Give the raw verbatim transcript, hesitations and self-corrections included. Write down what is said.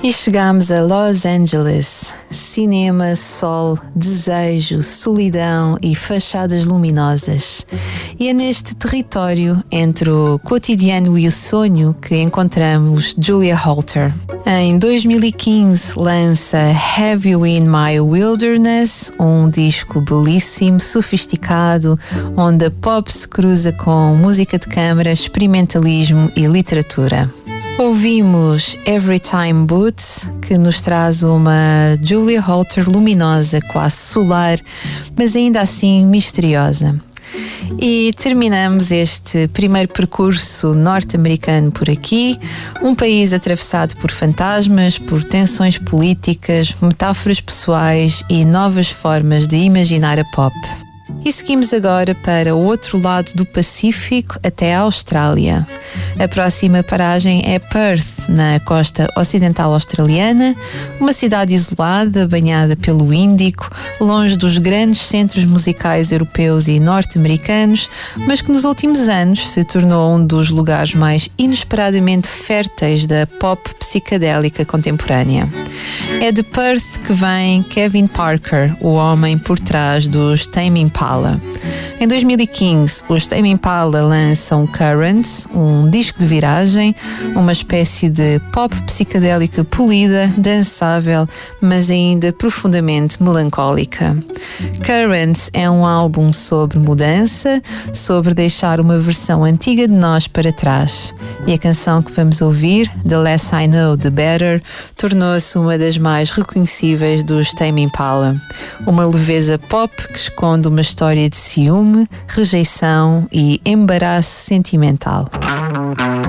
E chegamos a Los Angeles. Cinema, sol, desejo, solidão e fachadas luminosas. E é neste território, entre o cotidiano e o sonho, que encontramos Julia Holter. Em dois mil e quinze lança Have You In My Wilderness, um disco belíssimo, sofisticado, onde a pop se cruza com música de câmara, experimentalismo e literatura. Ouvimos Every Time Boots, que nos traz uma Julia Holter luminosa, quase solar, mas ainda assim misteriosa. E terminamos este primeiro percurso norte-americano por aqui, um país atravessado por fantasmas, por tensões políticas, metáforas pessoais e novas formas de imaginar a pop. E seguimos agora para o outro lado do Pacífico, até a Austrália. A próxima paragem é Perth, na costa ocidental australiana, uma cidade isolada, banhada pelo Índico, longe dos grandes centros musicais europeus e norte-americanos, mas que nos últimos anos se tornou um dos lugares mais inesperadamente férteis da pop psicadélica contemporânea. É de Perth que vem Kevin Parker, o homem por trás dos Tame Impala. Em dois mil e quinze, os Tame Impala lançam Currents, um disco de viragem, uma espécie de pop psicadélica polida, dançável, mas ainda profundamente melancólica. Currents é um álbum sobre mudança, sobre deixar uma versão antiga de nós para trás. E a canção que vamos ouvir, The Less I Know, The Better, tornou-se uma das mais reconhecíveis dos Tame Impala. Uma leveza pop que esconde uma história de ciúme, rejeição e embaraço sentimental.